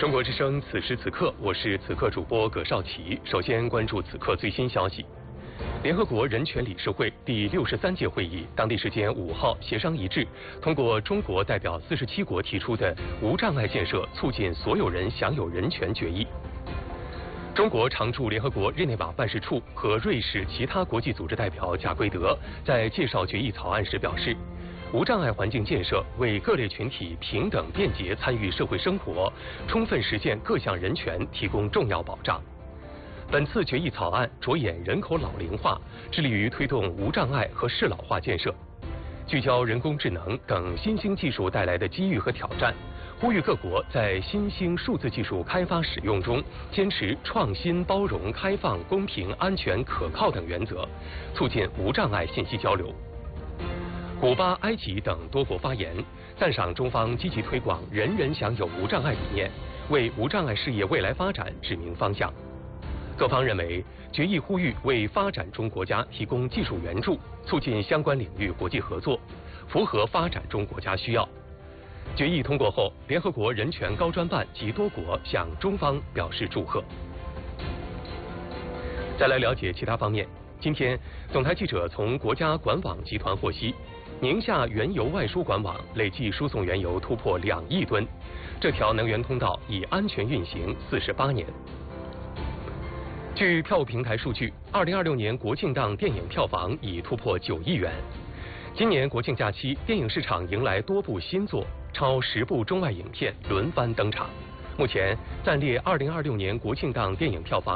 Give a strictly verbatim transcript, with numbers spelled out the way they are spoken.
中国之声，此时此刻，我是此刻主播葛少奇。首先关注此刻最新消息。联合国人权理事会第六十三届会议，当地时间五号协商一致，通过中国代表四十七国提出的无障碍建设促进所有人享有人权决议。中国常驻联合国日内瓦办事处和瑞士其他国际组织代表贾贵德在介绍决议草案时表示，无障碍环境建设为各类群体平等便捷参与社会生活，充分实现各项人权提供重要保障。本次决议草案着眼人口老龄化，致力于推动无障碍和适老化建设，聚焦人工智能等新兴技术带来的机遇和挑战，呼吁各国在新兴数字技术开发使用中坚持创新、包容、开放、公平、安全、可靠等原则，促进无障碍信息交流。古巴、埃及等多国发言，赞赏中方积极推广人人享有无障碍理念，为无障碍事业未来发展指明方向。各方认为，决议呼吁为发展中国家提供技术援助，促进相关领域国际合作，符合发展中国家需要。决议通过后，联合国人权高专办及多国向中方表示祝贺。再来了解其他方面，今天，总台记者从国家管网集团获悉，宁夏原油外输管网累计输送原油突破两亿吨，这条能源通道已安全运行四十八年。据票务平台数据，二零二六年国庆档电影票房已突破九亿元。今年国庆假期，电影市场迎来多部新作，超十部中外影片轮番登场。目前暂列二零二六年国庆档电影票房